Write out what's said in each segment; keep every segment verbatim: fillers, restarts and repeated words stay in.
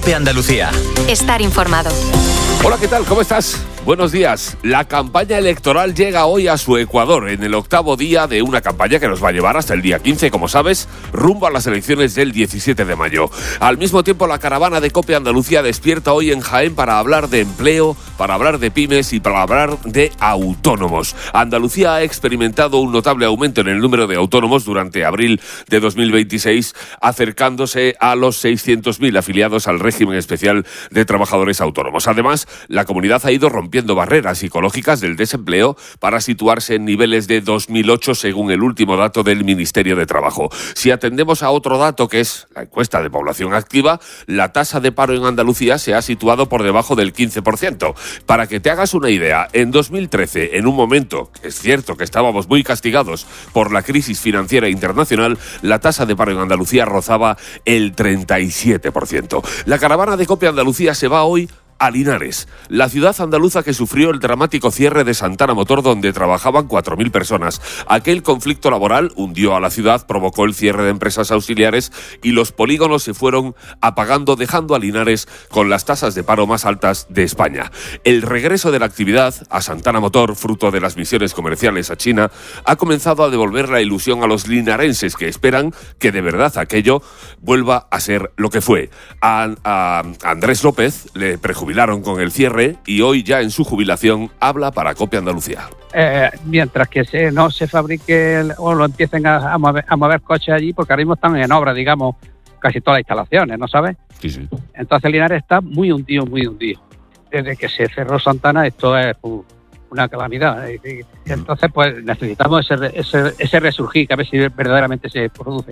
COPE Andalucía. Estar informado. Hola, ¿qué tal? ¿Cómo estás? Buenos días. La campaña electoral llega hoy a su ecuador, en el octavo día de una campaña que nos va a llevar hasta el día quince, como sabes, rumbo a las elecciones del diecisiete de mayo. Al mismo tiempo, la caravana de COPE Andalucía despierta hoy en Jaén para hablar de empleo, para hablar de pymes y para hablar de autónomos. Andalucía ha experimentado un notable aumento en el número de autónomos durante abril de dos mil veintiséis, acercándose a los seiscientos mil afiliados al régimen especial de trabajadores autónomos. Además, la comunidad ha ido rompiendo barreras psicológicas del desempleo para situarse en niveles de dos mil ocho según el último dato del Ministerio de Trabajo. Si atendemos a otro dato, que es la encuesta de población activa, la tasa de paro en Andalucía se ha situado por debajo del quince por ciento. Para que te hagas una idea, en dos mil trece, en un momento, es cierto que estábamos muy castigados por la crisis financiera internacional, la tasa de paro en Andalucía rozaba el treinta y siete por ciento. La caravana de COPE Andalucía se va hoy a Linares, la ciudad andaluza que sufrió el dramático cierre de Santana Motor, donde trabajaban cuatro mil personas. Aquel conflicto laboral hundió a la ciudad, provocó el cierre de empresas auxiliares y los polígonos se fueron apagando, dejando a Linares con las tasas de paro más altas de España. El regreso de la actividad a Santana Motor, fruto de las misiones comerciales a China, ha comenzado a devolver la ilusión a los linarenses, que esperan que de verdad aquello vuelva a ser lo que fue. A, a Andrés López le prejubilaron con el cierre y hoy ya en su jubilación habla para COPE Andalucía. Eh, mientras que se, no se fabrique el, o lo empiecen a, a, mover, a mover coches allí, porque ahora mismo están en obra, digamos, casi todas las instalaciones, ¿no sabes? Sí, sí. Entonces Linares está muy hundido, muy hundido. Desde que se cerró Santana, esto es uh, una calamidad. Entonces, pues necesitamos ese, ese, ese resurgir, que a ver si verdaderamente se produce.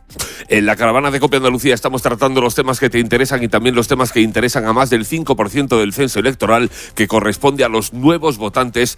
En la caravana de COPE Andalucía estamos tratando los temas que te interesan y también los temas que interesan a más del cinco por ciento del censo electoral, que corresponde a los nuevos votantes